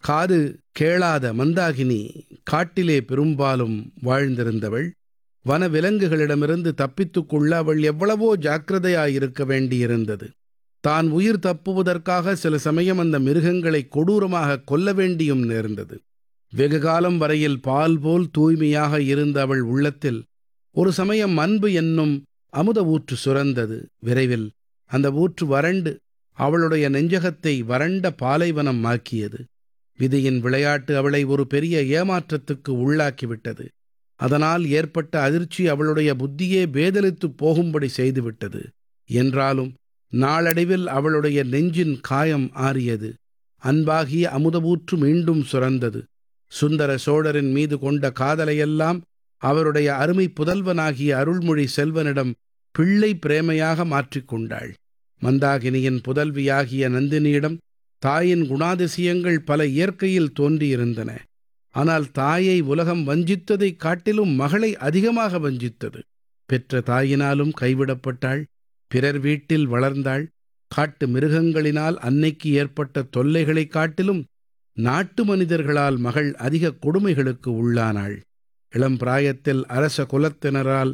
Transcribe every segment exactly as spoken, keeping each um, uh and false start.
காது கேளாத மந்தாகினி காட்டிலே பெரும்பாலும் வாழ்ந்திருந்தவள். வனவிலங்குகளிடமிருந்து தப்பித்துக் கொள்ள அவள் எவ்வளவோ ஜாக்கிரதையாயிருக்க வேண்டியிருந்தது. தான் உயிர் தப்புவதற்காக சில சமயம் அந்த மிருகங்களை கொடூரமாக கொல்ல வேண்டியும் நேர்ந்தது. வெகுகாலம் வரையில் பால் போல் தூய்மையாக இருந்த அவள் உள்ளத்தில் ஒரு சமயம் அன்பு என்னும் அமுத ஊற்று சுரந்தது. விரைவில் அந்த ஊற்று வறண்டு அவளுடைய நெஞ்சகத்தை வறண்ட பாலைவனம் ஆக்கியது. விதியின் விளையாட்டு அவளை ஒரு பெரிய ஏமாற்றத்துக்கு உள்ளாக்கிவிட்டது. அதனால் ஏற்பட்ட அதிர்ச்சி அவளுடைய புத்தியே பேதலித்துப் போகும்படி செய்துவிட்டது. என்றாலும் நாளடைவில் அவளுடைய நெஞ்சின் காயம் ஆறியது. அன்பாகிய அமுதவூற்று மீண்டும் சுரந்தது. சுந்தர சோழரின் மீது கொண்ட காதலையெல்லாம் அவருடைய அருமை புதல்வனாகிய அருள்மொழி செல்வனிடம் பிள்ளை பிரேமையாக மாற்றிக்கொண்டாள். மந்தாகினியின் புதல்வியாகிய நந்தினியிடம் தாயின் குணாதிசயங்கள் பல இயற்கையில் தோன்றியிருந்தன. ஆனால் தாயை உலகம் வஞ்சித்ததைக் காட்டிலும் மகளை அதிகமாக வஞ்சித்தது. பெற்ற தாயினாலும் கைவிடப்பட்டாள். பிறர் வீட்டில் வளர்ந்தாள். காட்டு மிருகங்களினால் அன்னைக்கு ஏற்பட்ட தொல்லைகளைக் காட்டிலும் நாட்டு மனிதர்களால் மகள் அதிக கொடுமைகளுக்கு உள்ளானாள். இளம் பிராயத்தில் அரச குலத்தினரால்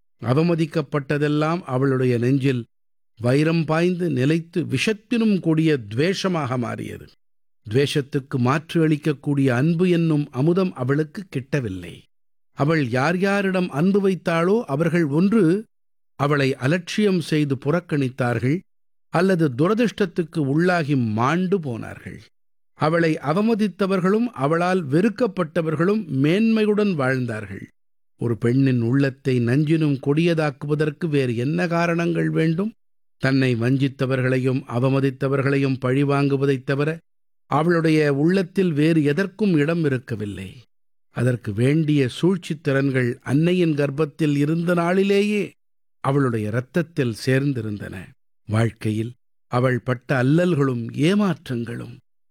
அவமதிக்கப்பட்டதெல்லாம் அவளுடைய நெஞ்சில் வைரம் பாய்ந்து நிலைத்து விஷத்தினும் கூடிய துவேஷமாக மாறியது. துவேஷத்துக்கு மாற்று அளிக்கக்கூடிய அன்பு என்னும் அமுதம் அவளுக்கு கிட்டவில்லை. அவள் யார் யாரிடம் அன்பு வைத்தாளோ அவர்கள் ஒன்று அவளை அலட்சியம் செய்து புறக்கணித்தார்கள், அல்லது துரதிர்ஷ்டத்துக்கு உள்ளாகி மாண்டு போனார்கள். அவளை அவமதித்தவர்களும் அவளால் வெறுக்கப்பட்டவர்களும் மேன்மையுடன் வாழ்ந்தார்கள். ஒரு பெண்ணின் உள்ளத்தை நஞ்சினும் கொடியதாக்குவதற்கு வேறு என்ன காரணங்கள் வேண்டும்? தன்னை வஞ்சித்தவர்களையும் அவமதித்தவர்களையும் பழிவாங்குவதைத் தவிர அவளுடைய உள்ளத்தில் வேறு எதற்கும் இடம் இருக்கவில்லை. அதற்கு வேண்டிய சூழ்ச்சித் திறன்கள் அன்னையின் கர்ப்பத்தில் இருந்த நாளிலேயே அவளுடைய இரத்தத்தில் சேர்ந்திருந்தன. வாழ்க்கையில் அவள் பட்ட அல்லல்களும் ஏமாற்றங்களும்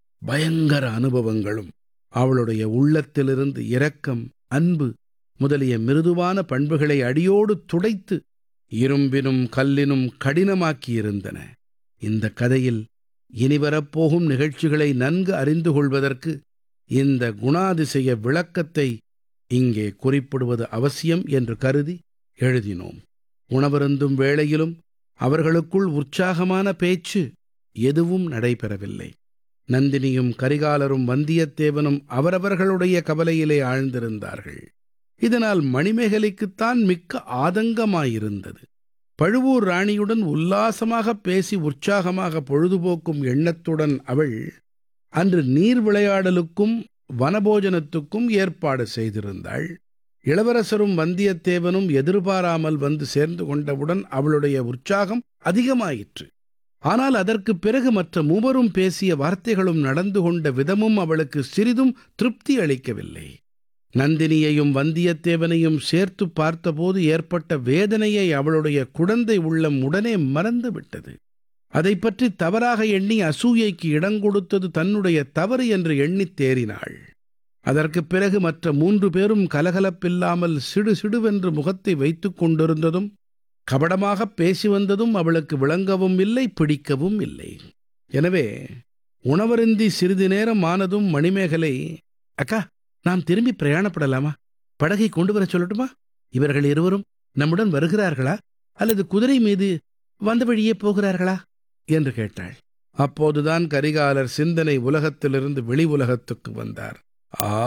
பயங்கர அனுபவங்களும் அவளுடைய உள்ளத்திலிருந்து இரக்கம், அன்பு முதலிய மிருதுவான பண்புகளை அடியோடு துடைத்து இரும்பினும் கல்லினும் கடினமாக்கியிருந்தன. இந்த கதையில் இனிவரப்போகும் நிகழ்ச்சிகளை நன்கு அறிந்து கொள்வதற்கு இந்த குணாதிசய விளக்கத்தை இங்கே குறிப்பிடுவது அவசியம் என்று கருதி எழுதினோம். உணவருந்தும் வேளையிலும் அவர்களுக்குள் உற்சாகமான பேச்சு எதுவும் நடைபெறவில்லை. நந்தினியும் கரிகாலரும் வந்தியத்தேவனும் அவரவர்களுடைய கவலையிலே ஆழ்ந்திருந்தார்கள். இதனால் மணிமேகலைக்குத்தான் மிக்க ஆதங்கமாயிருந்தது. பழுவூர் ராணியுடன் உல்லாசமாக பேசி உற்சாகமாக பொழுதுபோக்கும் எண்ணத்துடன் அவள் அன்று நீர் விளையாடலுக்கும் வனபோஜனத்துக்கும் ஏற்பாடு செய்திருந்தாள். இளவரசரும் வந்தியத்தேவனும் எதிர்பாராமல் வந்து சேர்ந்து கொண்டவுடன் அவளுடைய உற்சாகம் அதிகமாயிற்று. ஆனால் அதற்குப் பிறகு மற்ற மூவரும் பேசிய வார்த்தைகளும் நடந்து கொண்ட விதமும் அவளுக்கு சிறிதும் திருப்தி அளிக்கவில்லை. நந்தினியையும் வந்தியத்தேவனையும் சேர்த்து பார்த்தபோது ஏற்பட்ட வேதனையை அவளுடைய குழந்தை உள்ளம் உடனே மறந்து விட்டது. அதை பற்றி தவறாக எண்ணி அசூயைக்கு இடங்கொடுத்தது தன்னுடைய தவறு என்று எண்ணித் தேறினாள். அதற்குப் பிறகு மற்ற மூன்று பேரும் கலகலப்பில்லாமல் சிடு சிடுவென்று முகத்தை வைத்துக் கொண்டிருந்ததும் கபடமாக பேசி வந்ததும் அவளுக்கு விளங்கவும் இல்லை, பிடிக்கவும் இல்லை. எனவே உணவருந்தி சிறிது நேரம் ஆனதும் மணிமேகலை, அக்கா, நாம் திரும்பி பிரயாணப்படலாமா? படகை கொண்டு வர சொல்லட்டுமா? இவர்கள் இருவரும் நம்முடன் வருகிறார்களா, அல்லது குதிரை மீது வந்த வழியே போகிறார்களா என்று கேட்டாள். அப்போதுதான் கரிகாலர் சிந்தனை உலகத்திலிருந்து வெளி உலகத்துக்கு வந்தார். ஆ,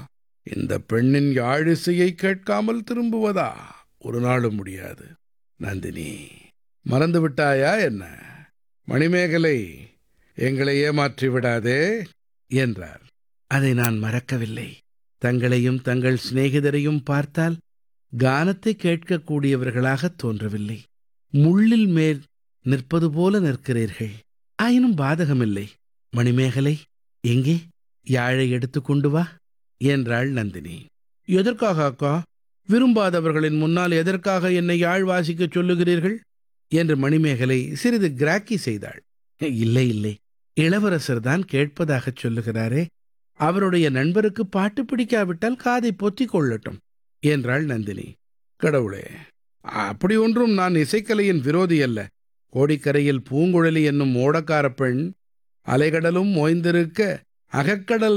இந்த பெண்ணின் யாழிசையை கேட்காமல் திரும்புவதா? ஒரு நாளும் முடியாது. நந்தினி, மறந்து விட்டாயா என்ன? மணிமேகலை, எங்களை ஏமாற்றி விடாதே என்றார். அதை நான் மறக்கவில்லை. தங்களையும் தங்கள் சிநேகிதரையும் பார்த்தால் கானத்தை கேட்கக்கூடியவர்களாக தோன்றவில்லை. முள்ளில் மேல் நிற்பது போல நிற்கிறீர்கள். ஆயினும் பாதகமில்லை. மணிமேகலை, எங்கே யாழை எடுத்துக்கொண்டு வா என்றாள் நந்தினி. எதற்காக அக்கா? விரும்பாதவர்களின் முன்னால் எதற்காக என்னை யாழ் வாசிக்கச் சொல்லுகிறீர்கள் என்று மணிமேகலை சிறிது கிராக்கி செய்தாள். இல்லை இல்லை, இளவரசர் தான் கேட்பதாகச் சொல்லுகிறாரே, அவருடைய நண்பருக்கு பாட்டு பிடிக்காவிட்டால் காதை பொத்திக் கொள்ளட்டும் என்றாள் நந்தினி. கடவுளே, அப்படி ஒன்றும் நான் இசைக்கலையின் விரோதி அல்ல. கோடிக்கரையில் பூங்குழலி என்னும் ஓடக்கார பெண் அலைகடலும் ஓய்ந்திருக்க அகக்கடல்